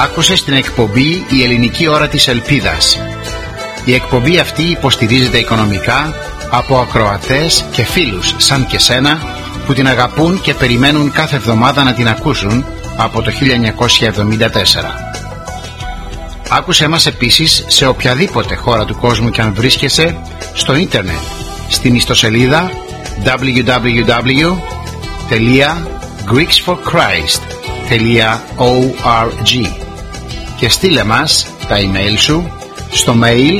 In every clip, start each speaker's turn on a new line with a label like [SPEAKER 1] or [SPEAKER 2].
[SPEAKER 1] Άκουσες την εκπομπή «Η Ελληνική Ώρα της Ελπίδας». Η εκπομπή αυτή υποστηρίζεται οικονομικά από ακροατές και φίλους σαν και σένα που την αγαπούν και περιμένουν κάθε εβδομάδα να την ακούσουν από το 1974. Άκουσέ μας επίσης σε οποιαδήποτε χώρα του κόσμου και αν βρίσκεσαι στο ίντερνετ, στην ιστοσελίδα www.greeksforchrist.org και στείλε μας τα email σου στο mail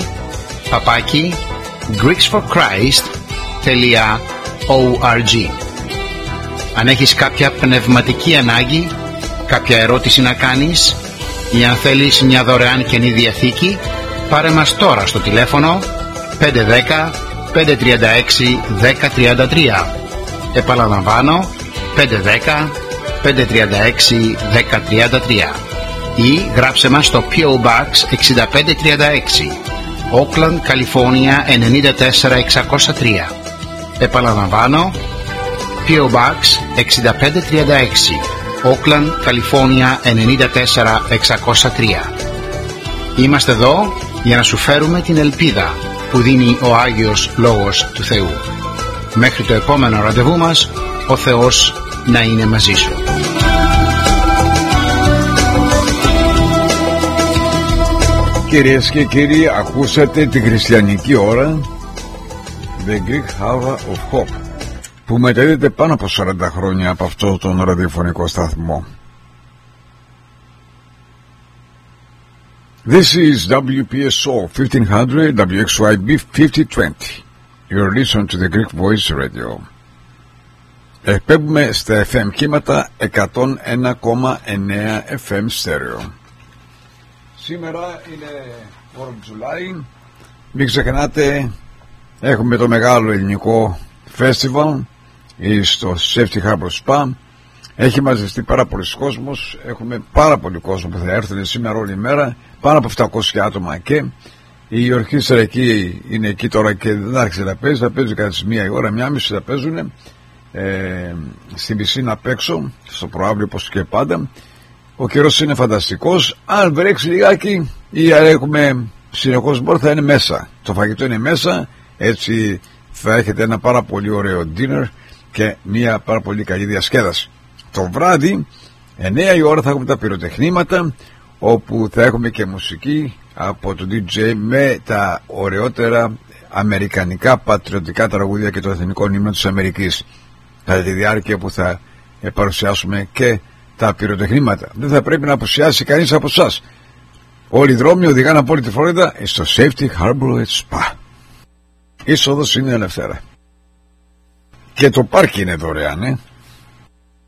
[SPEAKER 1] greeksforchrist.org. Αν έχεις κάποια πνευματική ανάγκη, κάποια ερώτηση να κάνεις ή αν θέλεις μια δωρεάν καινή διαθήκη, πάρε μας τώρα στο τηλέφωνο 510-536-1033. Επαναλαμβάνω, 510-536-1033 ή γράψε μας στο PO Box 6536, Oakland, Καλιφόρνια 94603. Επαναλαμβάνω, PO Box 6536, Oakland, Καλιφόρνια 94603. Είμαστε εδώ για να σου φέρουμε την ελπίδα που δίνει ο Άγιος Λόγος του Θεού. Μέχρι το επόμενο ραντεβού μας, ο Θεός να είναι μαζί σου.
[SPEAKER 2] Κυρίες και κύριοι, ακούσατε τη χριστιανική ώρα The Greek Hour of Hope, που μεταδίδεται πάνω από 40 χρόνια από αυτό τον ραδιοφωνικό σταθμό. This is WPSO 1500 WXYB 5020. You're listening to the Greek Voice Radio. Εκπέμπουμε στα FM κύματα 101,9 FM στέρεο. Σήμερα είναι 4 July. Μην ξεχνάτε, έχουμε το μεγάλο ελληνικό festival στο Safety Harbor Spa. Έχει μαζευτεί πάρα πολλοί κόσμος. Έχουμε πάρα πολύ κόσμο που θα έρθουν σήμερα όλη μέρα, πάνω από 700 άτομα, και η ορχήστρα εκεί είναι εκεί τώρα και δεν άρχισε να παίζει. Θα παίζει κατά τις 1 η ώρα, 1:30 θα παίζουν στην πισίνα απ' έξω, στο προάβλιο όπως και πάντα. Ο καιρός είναι φανταστικός. Αν βρέξει λιγάκι ή έχουμε συνεχώς μπόρ, θα είναι μέσα. Το φαγητό είναι μέσα, έτσι θα έχετε ένα πάρα πολύ ωραίο dinner και μια πάρα πολύ καλή διασκέδαση. Το βράδυ 9 η ώρα θα έχουμε τα πυροτεχνήματα, όπου θα έχουμε και μουσική από το DJ με τα ωραιότερα αμερικανικά πατριωτικά τραγούδια και το εθνικό νύμνο της Αμερικής, κατά τη διάρκεια που θα παρουσιάσουμε και τα πυροτεχνήματα. Δεν θα πρέπει να απουσιάσει κανείς από εσάς. Όλοι οι δρόμοι οδηγάνε από όλη τη Φλόριντα στο Safety Harbor Spa. Η είσοδος είναι ελευθερά και το πάρκι είναι δωρεάν,